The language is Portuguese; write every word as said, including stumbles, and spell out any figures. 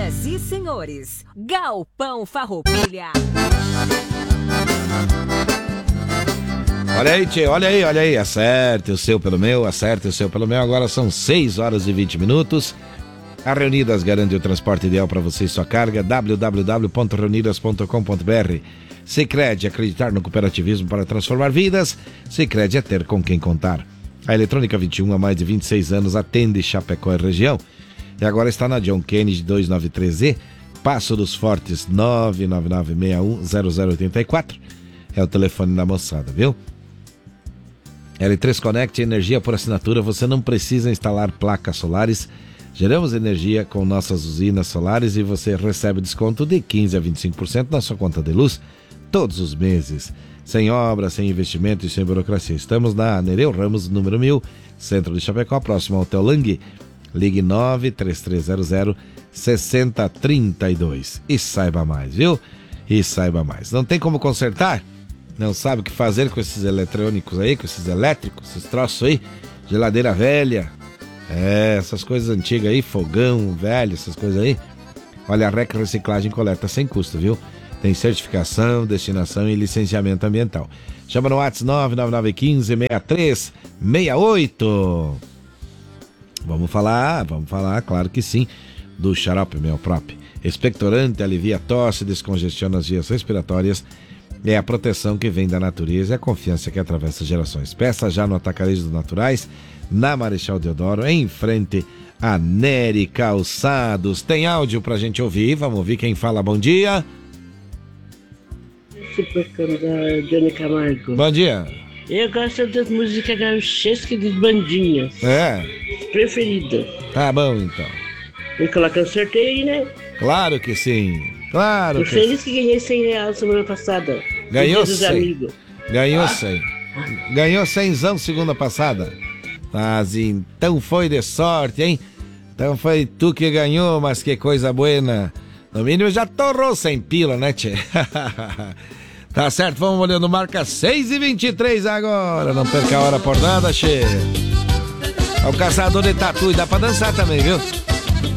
Senhoras e senhores, Galpão Farroupilha. Olha aí, tchê, olha aí, olha aí. Acerte o seu pelo meu, acerte o seu pelo meu. Agora são seis horas e vinte minutos. A Reunidas garante o transporte ideal para você e sua carga. w w w ponto reunidas ponto com ponto b r. Sicredi, acreditar no cooperativismo para transformar vidas. Sicredi é ter com quem contar. A Eletrônica vinte e um, há mais de vinte e seis anos, atende Chapecó e região. E agora está na John Kennedy duzentos e noventa e três E, Passo dos Fortes, nove nove nove seis um zero zero oito quatro. É o telefone da moçada, viu? L três Connect, energia por assinatura. Você não precisa instalar placas solares. Geramos energia com nossas usinas solares e você recebe desconto de quinze a vinte e cinco por cento na sua conta de luz todos os meses. Sem obra, sem investimento e sem burocracia. Estamos na Nereu Ramos, número mil, centro de Chapecó, próximo ao Hotel Lang. Ligue nove três três zero zero seis zero três dois e saiba mais, viu? E saiba mais. Não tem como consertar? Não sabe o que fazer com esses eletrônicos aí, com esses elétricos, esses troços aí? Geladeira velha, é, essas coisas antigas aí, fogão velho, essas coisas aí. Olha, a R E C Reciclagem coleta sem custo, viu? Tem certificação, destinação e licenciamento ambiental. Chama no WhatsApp nove nove nove um cinco seis três seis oito. Vamos falar, vamos falar, claro que sim, do xarope Melprop. Expectorante, alivia a tosse, descongestiona as vias respiratórias. É a proteção que vem da natureza e a confiança que atravessa gerações. Peça já no Atacarejo dos Naturais, na Marechal Deodoro, em frente a Nery Calçados. Tem áudio pra gente ouvir, vamos ouvir quem fala. Bom dia. Super da Johnny Camargo. Bom dia. Eu gosto das músicas gauchescas dos bandinhas. É. Preferida. Tá bom, então. Me coloca no sorteio aí, né? Claro que sim. Claro Tô que feliz sim. que ganhei cem reais semana passada. Ganhou dos cem. amigos. Ganhou cem. Ganhou cenzão segunda passada. Mas então foi de sorte, hein? Então foi tu que ganhou, mas que coisa buena. No mínimo já torrou cem pila, né, tchê? Tá certo, vamos olhando, marca seis e vinte e três agora. Não perca a hora por nada, tchê. É o caçador de tatu e dá pra dançar também, viu?